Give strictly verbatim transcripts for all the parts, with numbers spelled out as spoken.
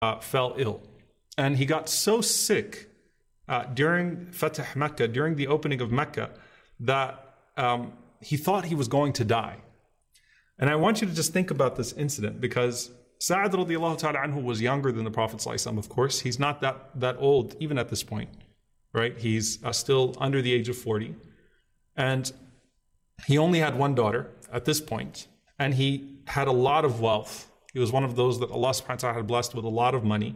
uh, fell ill. And he got so sick uh, during Fatah Mecca, during the opening of Mecca, that um, he thought he was going to die. And I want you to just think about this incident, because Sa'ad radiallahu ta'ala anhu was younger than the Prophet sallallahu alaihi wasallam, of course. He's not that, that old, even at this point, right? He's uh, still under the age of forty. And he only had one daughter at this point, and he had a lot of wealth. He was one of those that Allah subhanahu wa ta'ala had blessed with a lot of money.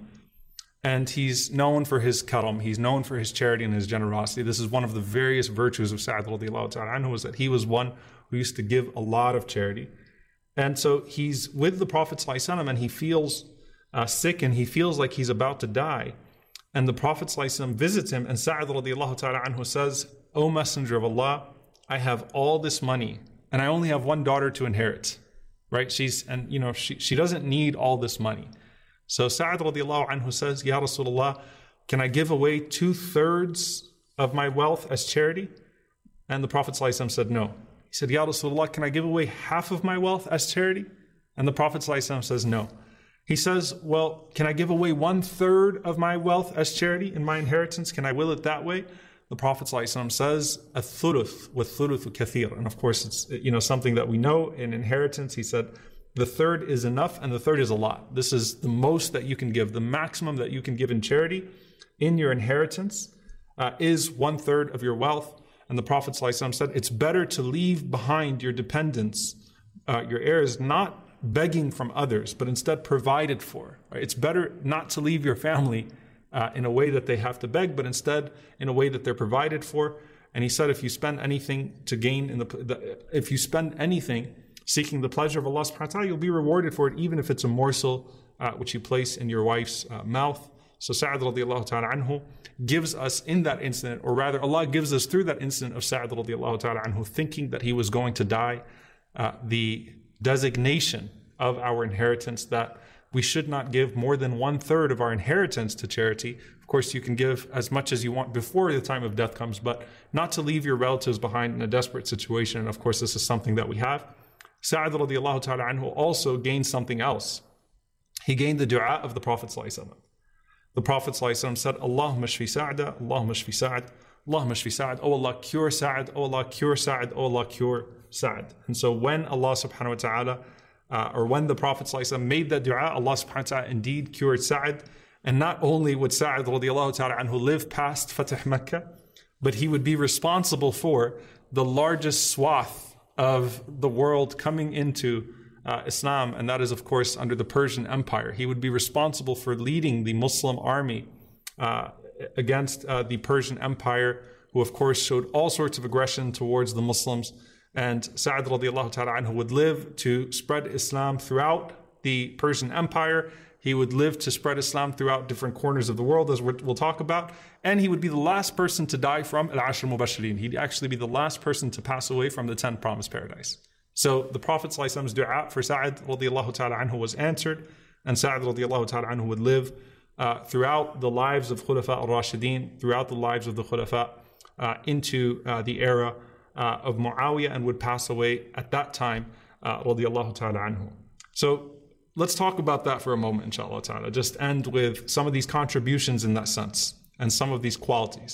And he's known for his karam, he's known for his charity and his generosity. This is one of the various virtues of Sa'ad radiallahu ta'ala anhu, was that he was one who used to give a lot of charity. And so he's with the Prophet ﷺ, and he feels uh, sick, and he feels like he's about to die. And the Prophet ﷺ visits him, and Sa'ad radiallahu ta'ala anhu says, "O Messenger of Allah, I have all this money, and I only have one daughter to inherit." Right? She's, and you know, she, she doesn't need all this money. So Sa'ad radiallahu anhu says, "Ya Rasulullah, can I give away two thirds of my wealth as charity?" And the Prophet ﷺ said, "No." He said, "Ya Rasulullah, can I give away half of my wealth as charity?" And the Prophet ﷺ says, "No." He says, "Well, can I give away one third of my wealth as charity in my inheritance? Can I will it that way?" The Prophet ﷺ says, "Ath-thuluth wath-thuluthu kathir." And of course, it's, you know, something that we know in inheritance. He said, the third is enough and the third is a lot. This is the most that you can give. The maximum that you can give in charity in your inheritance uh, is one third of your wealth. And the Prophet ﷺ said, it's better to leave behind your dependents, uh, your heirs, not begging from others, but instead provided for. Right? It's better not to leave your family uh, in a way that they have to beg, but instead in a way that they're provided for. And he said, if you spend anything to gain in the, the if you spend anything seeking the pleasure of Allah subhanahu wa ta'ala, you'll be rewarded for it, even if it's a morsel uh, which you place in your wife's uh, mouth. So Sa'ad radiallahu ta'ala anhu gives us in that incident, or rather Allah gives us through that incident of Sa'ad radiallahu ta'ala anhu thinking that he was going to die, uh, the designation of our inheritance that we should not give more than one third of our inheritance to charity. Of course, you can give as much as you want before the time of death comes, but not to leave your relatives behind in a desperate situation. And of course, this is something that we have. Sa'ad radiallahu ta'ala anhu also gained something else. He gained the dua of the Prophet sallallahu alaihi wasallam. The Prophet ﷺ said, Allahumma shfi Sa'ada, Allahumma shfi Sa'ad, Allahumma shfi Sa'ad, oh Allah, cure Sa'ad, oh Allah, cure Sa'ad, oh Allah, cure Sa'ad. And so when Allah subhanahu wa ta'ala, uh, or when the Prophet ﷺ made that dua, Allah subhanahu wa ta'ala indeed cured Sa'ad. And not only would Sa'ad radiallahu ta'ala anhu live past Fatah Mecca, but he would be responsible for the largest swath of the world coming into Uh, Islam, and that is of course under the Persian Empire. He would be responsible for leading the Muslim army uh, against uh, the Persian Empire, who of course showed all sorts of aggression towards the Muslims. And Sa'ad radiallahu ta'ala anhu would live to spread Islam throughout the Persian Empire. He would live to spread Islam throughout different corners of the world, as we'll talk about. And he would be the last person to die from Al-Ashr Mubashirin. He'd actually be the last person to pass away from the ten promised paradise. So the Prophet ﷺ's dua for Sa'ad radiallahu ta'ala anhu was answered, and Sa'ad radiallahu ta'ala anhu would live uh, throughout the lives of Khulafa al-Rashideen, throughout the lives of the Khulafa, uh, into uh, the era uh, of Muawiyah, and would pass away at that time, uh, radiallahu ta'ala anhu. So let's talk about that for a moment, inshallah ta'ala. Just end with some of these contributions in that sense, and some of these qualities.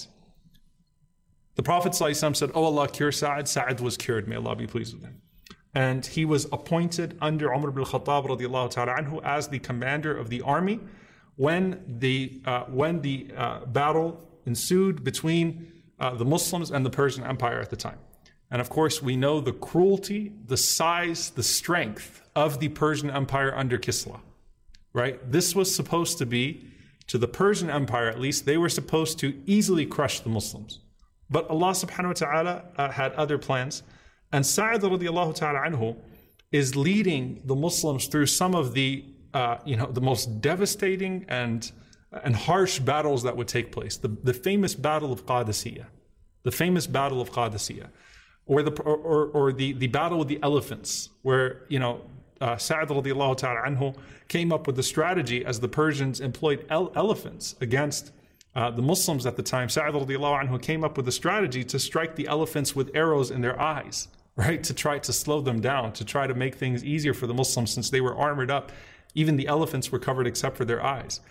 The Prophet ﷺ said, oh Allah, cure Sa'ad. Sa'ad was cured, may Allah be pleased with him. And he was appointed under Umar ibn al-Khattab radiallahu ta'ala anhu as the commander of the army when the uh, when the uh, battle ensued between uh, the Muslims and the Persian Empire at the time. And of course, we know the cruelty, the size, the strength of the Persian Empire under Kisra, right? This was supposed to be, to the Persian Empire at least, they were supposed to easily crush the Muslims. But Allah subhanahu wa ta'ala uh, had other plans. And Sa'ad radiallahu ta'ala anhu is leading the Muslims through some of the, uh, you know, the most devastating and and harsh battles that would take place. The, the famous battle of Qadisiyah, the famous battle of Qadisiyah, or the or, or, or the, the battle with the elephants, where you know uh, Sa'ad radiallahu ta'ala anhu came up with the strategy as the Persians employed ele- elephants against uh, the Muslims at the time. Sa'ad radiallahu anhu came up with a strategy to strike the elephants with arrows in their eyes, right, to try to slow them down, to try to make things easier for the Muslims since they were armored up Even the elephants were covered except for their eyes.